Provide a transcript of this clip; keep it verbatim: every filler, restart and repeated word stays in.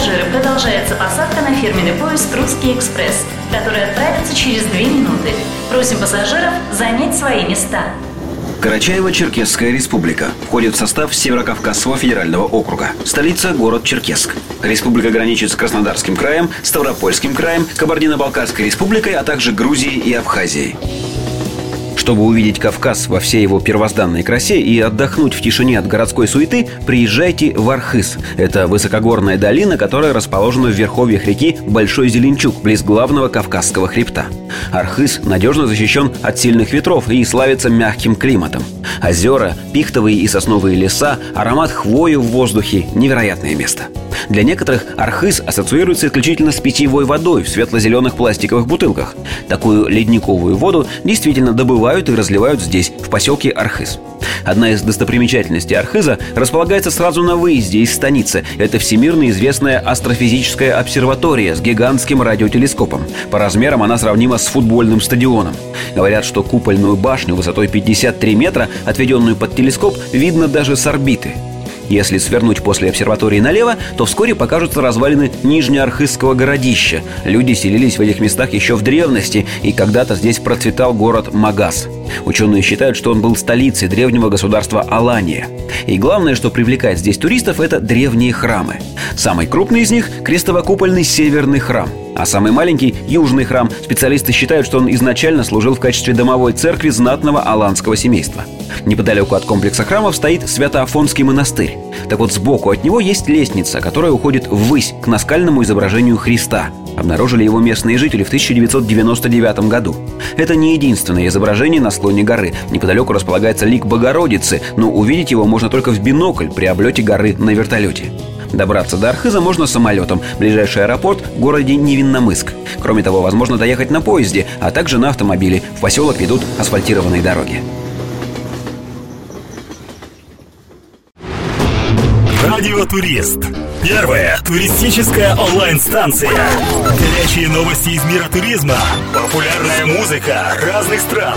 пассажиры, продолжается посадка на фирменный поезд «Русский экспресс», который отправится через две минуты. Просим пассажиров занять свои места. Карачаево-Черкесская республика входит в состав Северокавказского федерального округа. Столица – город Черкесск. Республика граничит с Краснодарским краем, Ставропольским краем, Кабардино-Балкарской республикой, а также Грузией и Абхазией. Чтобы увидеть Кавказ во всей его первозданной красе и отдохнуть в тишине от городской суеты, приезжайте в Архыз. Это высокогорная долина, которая расположена в верховьях реки Большой Зеленчук, близ главного Кавказского хребта. Архыз надежно защищен от сильных ветров и славится мягким климатом. Озера, пихтовые и сосновые леса, аромат хвои в воздухе – невероятное место. Для некоторых Архыз ассоциируется исключительно с питьевой водой в светло-зеленых пластиковых бутылках. Такую ледниковую воду действительно добывают и разливают здесь, в поселке Архыз. Одна из достопримечательностей Архыза располагается сразу на выезде из станицы. Это всемирно известная астрофизическая обсерватория с гигантским радиотелескопом. По размерам она сравнима с футбольным стадионом. Говорят, что купольную башню высотой пятьдесят три метра, отведенную под телескоп, видно даже с орбиты. Если свернуть после обсерватории налево, то вскоре покажутся развалины Нижнеархызского городища. Люди селились в этих местах еще в древности, и когда-то здесь процветал город Магаз. Ученые считают, что он был столицей древнего государства Алания. И главное, что привлекает здесь туристов, это древние храмы. Самый крупный из них – крестово-купольный северный храм. А самый маленький – южный храм. Специалисты считают, что он изначально служил в качестве домовой церкви знатного аланского семейства. Неподалеку от комплекса храмов стоит Свято-Афонский монастырь. Так вот, сбоку от него есть лестница, которая уходит ввысь к наскальному изображению Христа. Обнаружили его местные жители в тысяча девятьсот девяносто девятом году. Это не единственное изображение на склоне горы. Неподалеку располагается лик Богородицы, но увидеть его можно только в бинокль при облете горы на вертолете. Добраться до Архыза можно самолетом. Ближайший аэропорт в городе Невинномысск. Кроме того, возможно доехать на поезде, а также на автомобиле. В поселок ведут асфальтированные дороги. Радио Турист. Первая туристическая онлайн-станция. Горячие новости из мира туризма. Популярная музыка разных стран.